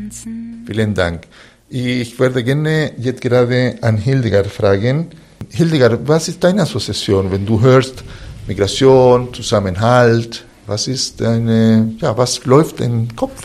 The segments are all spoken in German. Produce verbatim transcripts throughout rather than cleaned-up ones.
tanzen. Vielen Dank. Ich werde gerne jetzt gerade an Hildegard fragen. Hildegard, was ist deine Assoziation, wenn du hörst Migration, Zusammenhalt? Was ist deine, ja, was läuft im Kopf?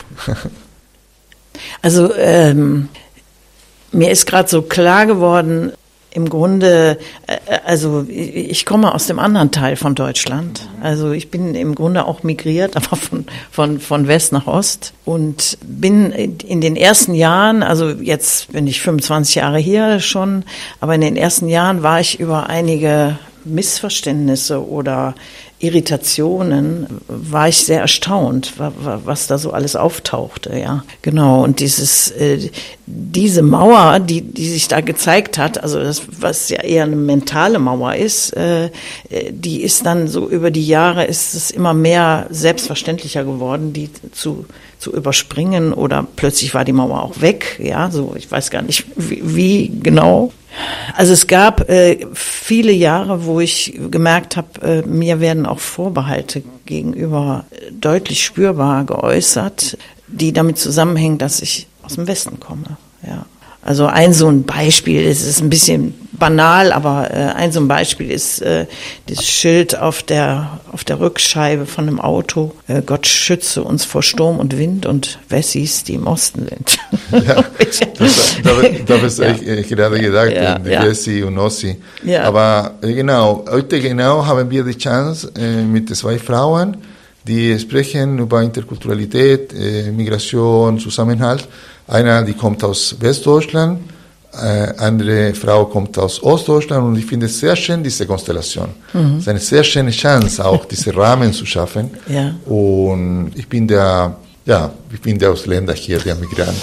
Also ähm, mir ist gerade so klar geworden, im Grunde, äh, also ich komme aus dem anderen Teil von Deutschland. Also ich bin im Grunde auch migriert, aber von, von, von West nach Ost und bin in den ersten Jahren, also jetzt bin ich fünfundzwanzig Jahre hier schon, aber in den ersten Jahren war ich über einige Missverständnisse oder Irritationen, war ich sehr erstaunt, was da so alles auftauchte, ja. Genau, und dieses, äh, diese Mauer, die, die sich da gezeigt hat, also das, was ja eher eine mentale Mauer ist, äh, die ist dann so über die Jahre, ist es immer mehr selbstverständlicher geworden, die zu, zu überspringen oder plötzlich war die Mauer auch weg, ja, so, ich weiß gar nicht, wie, wie genau. Also es gab äh, viele Jahre, wo ich gemerkt habe, äh, mir werden auch Vorbehalte gegenüber äh, deutlich spürbar geäußert, die damit zusammenhängen, dass ich aus dem Westen komme. Ja. Also ein so ein Beispiel, es ist ein bisschen banal, aber äh, ein so ein Beispiel ist äh, das Schild auf der auf der Rückscheibe von einem Auto: äh, Gott schütze uns vor Sturm und Wind und Wessis, die im Osten sind. Ja, das, da, da habe ja. ich, ich gerade gedacht, ja, die ja. Wessi und Ossi. Ja. Aber äh, genau, heute genau haben wir die Chance äh, mit zwei Frauen, die sprechen über Interkulturalität, äh, Migration, Zusammenhalt. Einer, die kommt aus Westdeutschland, äh, andere Frau kommt aus Ostdeutschland und ich finde es sehr schön, diese Konstellation. Mhm. Es ist eine sehr schöne Chance, auch diese Rahmen zu schaffen. Ja. Und ich bin der, ja, ich bin der Ausländer hier, der Migrant.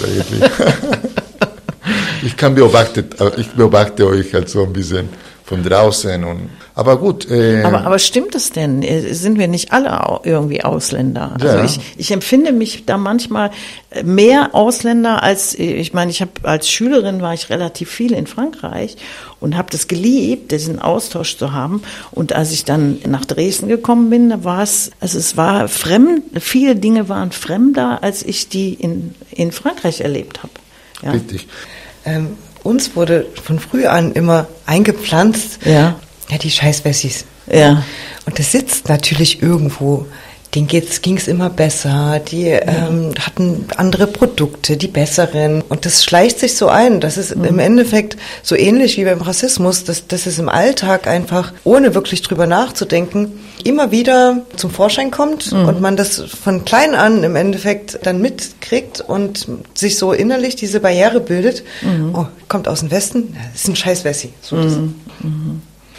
ich kann beobachten, ich beobachte euch halt so ein bisschen von draußen und aber gut. Äh, aber, aber stimmt es denn? Sind wir nicht alle irgendwie Ausländer? Also ja. ich, ich empfinde mich da manchmal mehr Ausländer als, ich meine, ich habe als Schülerin war ich relativ viel in Frankreich und habe das geliebt, diesen Austausch zu haben. Und als ich dann nach Dresden gekommen bin, da war es, also es war fremd, viele Dinge waren fremder, als ich die in, in Frankreich erlebt habe. Ja. Richtig. Ähm, uns wurde von früh an immer eingepflanzt, ja, ja, die scheiß Wessis. Ja. Und das sitzt natürlich irgendwo. Denen ging es immer besser, die ja. ähm, hatten andere Produkte, die besseren. Und das schleicht sich so ein. Das ist mhm. im Endeffekt so ähnlich wie beim Rassismus, dass, dass es im Alltag einfach, ohne wirklich drüber nachzudenken, immer wieder zum Vorschein kommt mhm. und man das von klein an im Endeffekt dann mitkriegt und sich so innerlich diese Barriere bildet. Mhm. Oh, kommt aus dem Westen, das ist ein scheiß Wessi. So mhm. Mhm.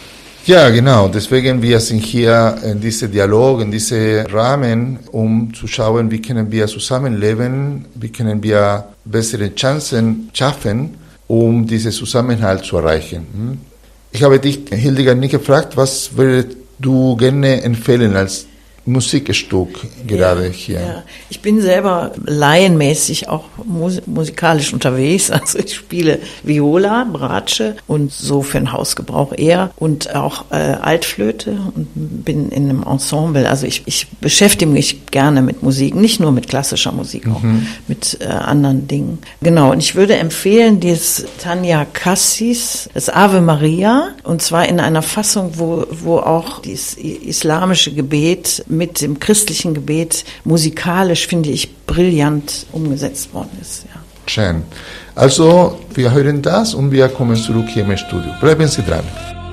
Ja, genau. Deswegen wir sind hier in diesem Dialog, in diesem Rahmen, um zu schauen, wie können wir zusammenleben, wie können wir bessere Chancen schaffen, um diesen Zusammenhalt zu erreichen. Ich habe dich, Hildegard, nicht gefragt, was würdest du gerne empfehlen als Musikstück gerade ja, hier? Ja. Ich bin selber laienmäßig auch mus- musikalisch unterwegs. Also ich spiele Viola, Bratsche und so für den Hausgebrauch eher und auch äh, Altflöte und bin in einem Ensemble. Also ich, ich beschäftige mich gerne mit Musik, nicht nur mit klassischer Musik, auch mhm. mit äh, anderen Dingen. Genau, und ich würde empfehlen dieses Tanja Cassis, das Ave Maria, und zwar in einer Fassung, wo, wo auch das islamische Gebet mit dem christlichen Gebet musikalisch, finde ich, brillant umgesetzt worden ist. Ja. Schön. Also, wir hören das und wir kommen zurück hier im Studio. Bleiben Sie dran.